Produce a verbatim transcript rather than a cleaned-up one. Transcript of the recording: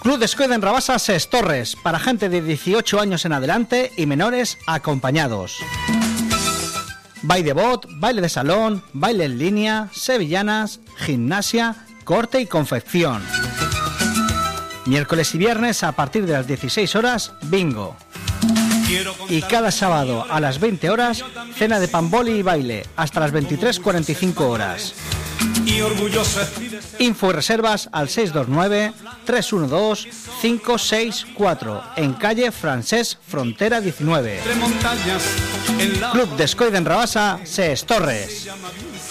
Club Descoide en Rabasa, Ses Torres, para gente de dieciocho años en adelante y menores acompañados. Baile de bot, baile de salón, baile en línea, sevillanas, gimnasia, corte y confección. Miércoles y viernes a partir de las dieciséis horas, bingo. Y cada sábado a las veinte horas, cena de pamboli y baile, hasta las veintitrés cuarenta y cinco horas. Info y reservas al seis dos nueve, tres uno dos, cinco seis cuatro, en calle Francés Frontera diecinueve. Club Descoide en Rabasa, Ses Torres.